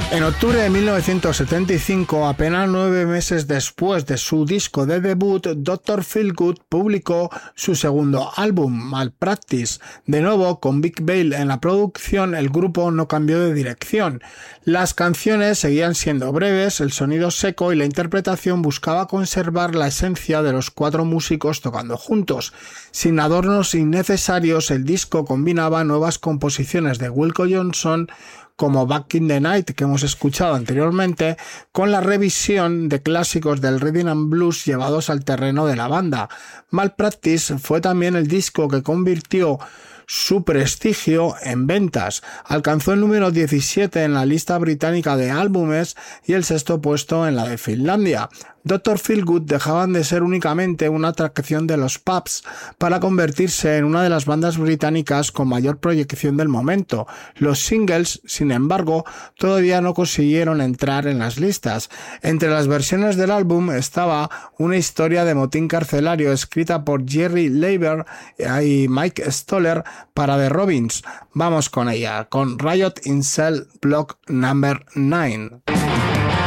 En octubre de 1975, apenas 9 meses después de su disco de debut, Dr. Feelgood publicó su segundo álbum, Malpractice. De nuevo, con Vic Bale en la producción, el grupo no cambió de dirección. Las canciones seguían siendo breves, el sonido seco y la interpretación buscaba conservar la esencia de los 4 músicos tocando juntos. Sin adornos innecesarios, el disco combinaba nuevas composiciones de Wilco Johnson, como Back in the Night, que hemos escuchado anteriormente, con la revisión de clásicos del rhythm and blues llevados al terreno de la banda. Malpractice fue también el disco que convirtió su prestigio en ventas. Alcanzó el número 17 en la lista británica de álbumes y el 6º puesto en la de Finlandia. Dr. Feelgood dejaban de ser únicamente una atracción de los pubs para convertirse en una de las bandas británicas con mayor proyección del momento. Los singles, sin embargo, todavía no consiguieron entrar en las listas. Entre las versiones del álbum estaba una historia de motín carcelario escrita por Jerry Leiber y Mike Stoller para The Robins. Vamos con ella, con Riot in Cell Block Number 9.